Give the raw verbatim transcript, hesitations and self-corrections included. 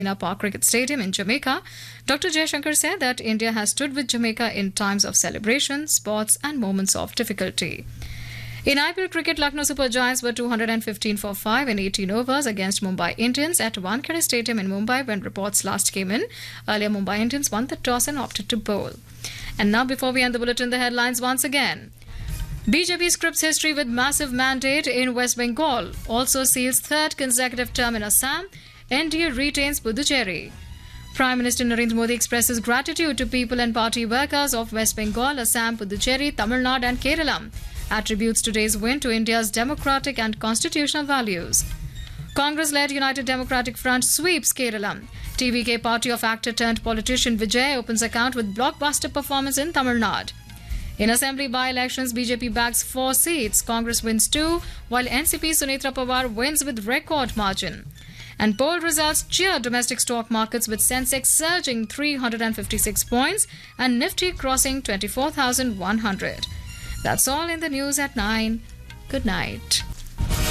Park Cricket Stadium in Jamaica, Doctor Jaishankar said that India has stood with Jamaica in times of celebration, sports and moments of difficulty. In I P L cricket, Lucknow Super Giants were two hundred fifteen for five in eighteen overs against Mumbai Indians at Wankhede Stadium in Mumbai when reports last came in. Earlier, Mumbai Indians won the toss and opted to bowl. And now, before we end the bulletin, the headlines once again. B J P scripts history with massive mandate in West Bengal. Also seals third consecutive term in Assam. N D A retains Puducherry. Prime Minister Narendra Modi expresses gratitude to people and party workers of West Bengal, Assam, Puducherry, Tamil Nadu and Kerala. Attributes today's win to India's democratic and constitutional values. Congress-led United Democratic Front sweeps Kerala. T V K party of actor turned politician Vijay opens account with blockbuster performance in Tamil Nadu. In Assembly by-elections, B J P bags four seats. Congress wins two, while N C P Sunitra Pawar wins with record margin. And poll results cheer domestic stock markets with Sensex surging three hundred fifty-six points and Nifty crossing twenty-four thousand one hundred. That's all in the news at nine. Good night.